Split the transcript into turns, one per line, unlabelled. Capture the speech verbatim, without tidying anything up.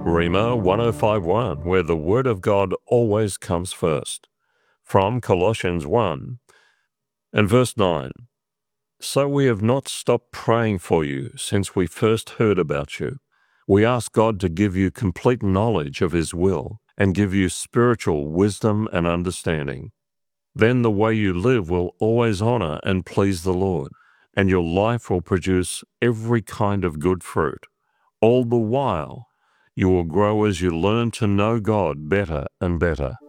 Rhema one oh five one, where the Word of God always comes first. From Colossians one and verse nine. So we have not stopped praying for you since we first heard about you. We ask God to give you complete knowledge of His will and give you spiritual wisdom and understanding. Then the way you live will always honor and please the Lord, and your life will produce every kind of good fruit. All the while, you will grow as you learn to know God better and better.